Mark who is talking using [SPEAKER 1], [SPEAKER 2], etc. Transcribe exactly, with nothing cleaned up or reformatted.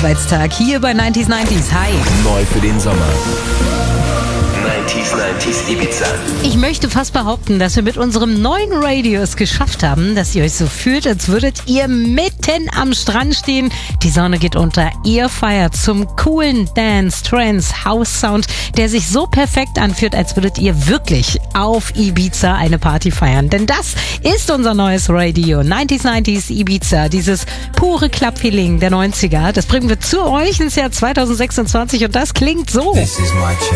[SPEAKER 1] Arbeitstag hier bei neunzig neunzig. Hi.
[SPEAKER 2] Neu für den Sommer. neunzig neunzig Ibiza.
[SPEAKER 1] Ich möchte fast behaupten, dass wir mit unserem neuen Radio es geschafft haben, dass ihr euch so fühlt, als würdet ihr mitten am Strand stehen. Die Sonne geht unter, ihr feiert zum coolen Dance, Trance, House Sound, der sich so perfekt anfühlt, als würdet ihr wirklich auf Ibiza eine Party feiern. Denn das ist unser neues Radio, neunzig neunzig Ibiza, dieses pure Club-Feeling der neunziger. Das bringen wir zu euch ins Jahr zwanzig sechsundzwanzig und das klingt so.
[SPEAKER 2] This is my